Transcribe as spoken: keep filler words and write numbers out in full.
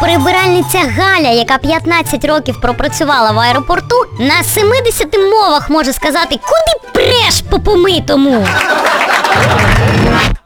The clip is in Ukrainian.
Прибиральниця Галя, яка п'ятнадцять років пропрацювала в аеропорту, на сімдесяти мовах може сказати: куди преш по помитому?